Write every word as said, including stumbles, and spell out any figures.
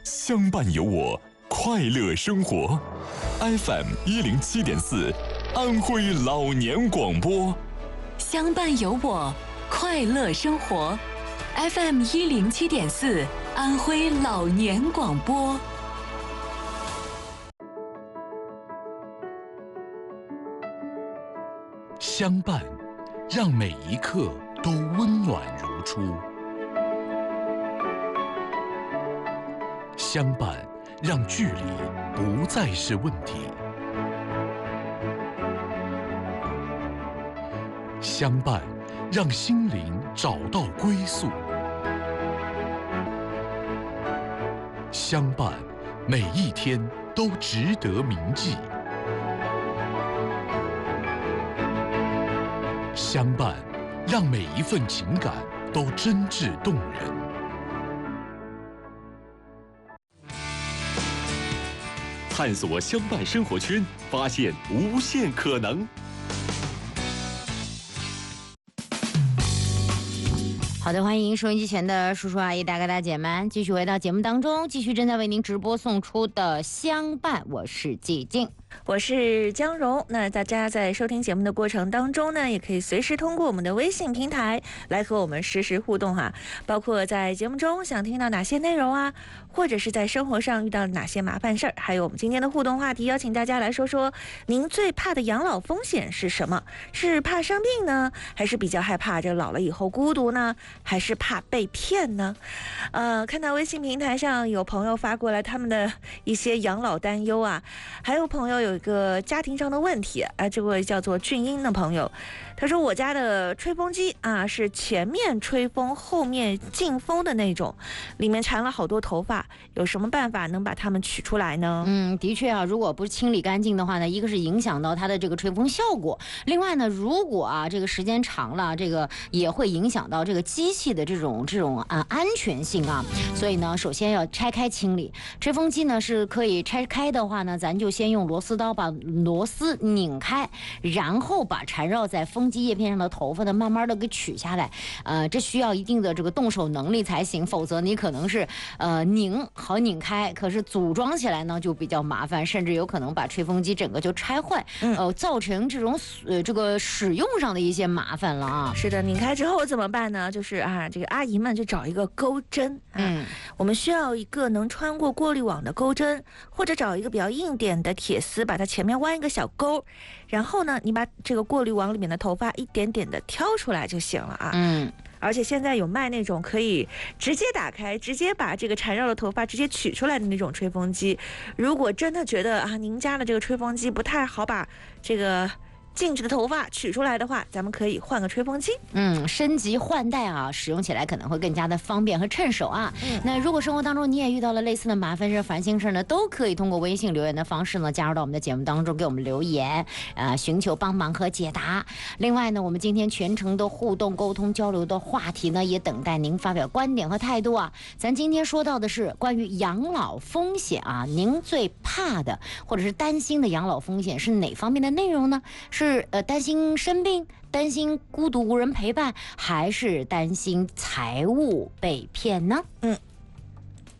相伴有我，快乐生活。F M 一零七点四，安徽老年广播。 相伴有我，快乐生活。F M 一零七点四，安徽老年广播。 相伴，让每一刻都温暖如初。相伴，让距离不再是问题。相伴，让心灵找到归宿。相伴，每一天都值得铭记。相伴，让每一份情感都真挚动人。 探索相伴生活圈，发现无限可能。 好的，欢迎收音机前的叔叔阿姨、大哥大姐们，继续回到节目当中，继续正在为您直播送出的相伴，我是季静。 我是江蓉。那大家在收听节目的过程当中呢，也可以随时通过我们的微信平台来和我们实时互动哈，包括在节目中想听到哪些内容啊，或者是在生活上遇到哪些麻烦事儿，还有我们今天的互动话题，邀请大家来说说您最怕的养老风险是什么？是怕生病呢，还是比较害怕这老了以后孤独呢，还是怕被骗呢？呃，看到微信平台上有朋友发过来他们的一些养老担忧啊，还有朋友有一个家庭上的问题啊，这位叫做俊英的朋友，他说我家的吹风机啊是前面吹风后面进风的那种，里面缠了好多头发，有什么办法能把它们取出来呢？ 嗯，的确啊，如果不是清理干净的话呢，一个是影响到它的这个吹风效果，另外呢，如果啊这个时间长了，这个也会影响到这个机器的这种这种啊安全性啊，所以呢，首先要拆开清理。吹风机呢是可以拆开的话呢，咱就先用螺丝刀把螺丝拧开，然后把缠绕在风机叶片上的头发呢慢慢的给取下来。呃，这需要一定的这个动手能力才行，否则你可能是呃拧好拧开，可是组装起来呢就比较麻烦，甚至有可能把吹风机整个就拆坏，呃，造成这种呃这个使用上的一些麻烦了啊。 是的，拧开之后怎么办呢？就是啊，这个阿姨们就找一个钩针，啊、嗯，我们需要一个能穿过过滤网的钩针，或者找一个比较硬点的铁丝，把它前面弯一个小钩，然后呢，你把这个过滤网里面的头发一点点的挑出来就行了啊。嗯。而且现在有卖那种可以直接打开，直接把这个缠绕的头发直接取出来的那种吹风机。如果真的觉得啊，您家的这个吹风机不太好把这个静止的头发取出来的话，咱们可以换个吹风机。 嗯，升级换代啊，使用起来可能会更加的方便和趁手啊。嗯，那如果生活当中你也遇到了类似的麻烦事、烦心事呢，都可以通过微信留言的方式呢，加入到我们的节目当中，给我们留言，呃，寻求帮忙和解答。另外呢，我们今天全程的互动、沟通、交流的话题呢，也等待您发表观点和态度啊。咱今天说到的是关于养老风险啊，您最怕的或者是担心的养老风险是哪方面的内容呢？是是呃担心生病，担心孤独无人陪伴，还是担心财物被骗呢？ 嗯，